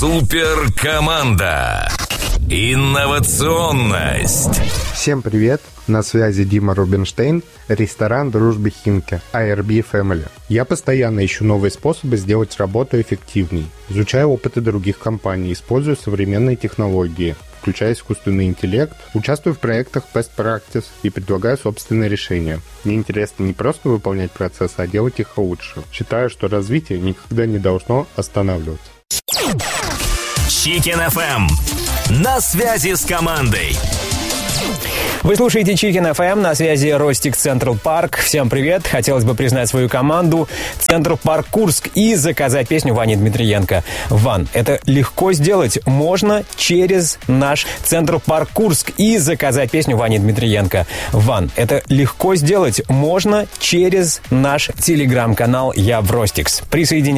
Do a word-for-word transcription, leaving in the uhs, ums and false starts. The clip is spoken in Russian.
Суперкоманда. Инновационность. Всем привет! На связи Дима Рубинштейн, ресторан «Дружбы Химки», ай ар би Family. Я постоянно ищу новые способы сделать работу эффективней. Изучаю опыты других компаний, использую современные технологии, включая искусственный интеллект, участвую в проектах Best Practice и предлагаю собственные решения. Мне интересно не просто выполнять процессы, а делать их лучше. Считаю, что развитие никогда не должно останавливаться. Chicken эф эм. На связи с командой. Вы слушаете Chicken эф эм, на связи Ростик Централ Парк. Всем привет! Хотелось бы признать свою команду Централ Парк Курск и заказать песню Вани Дмитриенко. Ван, это легко сделать можно через наш Централ Парк Курск и заказать песню Вани Дмитриенко. Ван, это легко сделать можно через наш телеграм-канал Я в Ростикс. Присоединяйтесь.